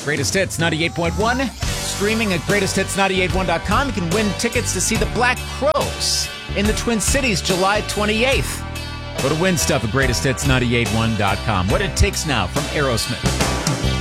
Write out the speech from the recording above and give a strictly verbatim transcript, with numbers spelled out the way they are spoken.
Greatest Hits ninety-eight point one. Streaming at greatest hits nine eight one dot com. You can win tickets to see the Black Crowes in the Twin Cities July twenty-eighth. Go to win stuff at greatest hits nine eight one dot com. What It Takes Now from Aerosmith.